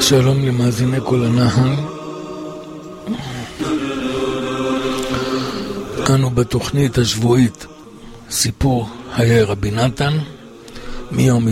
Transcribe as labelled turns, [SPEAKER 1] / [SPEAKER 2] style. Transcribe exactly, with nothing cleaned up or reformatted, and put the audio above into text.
[SPEAKER 1] שלום למאזיני כל הנהל. אנו בתוכנית השבועית סיפור חיי רבי נתן מיום